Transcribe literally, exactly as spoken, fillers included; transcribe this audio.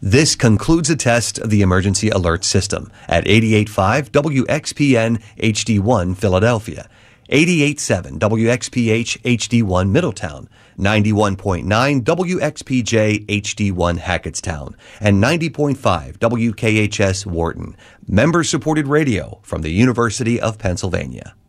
This concludes a test of the emergency alert system at eighty-eight point five W X P N H D one Philadelphia, eighty-eight point seven W X P H H D one Middletown, ninety-one point nine W X P J H D one Hackettstown, and ninety point five W K H S Wharton. Member-supported radio from the University of Pennsylvania.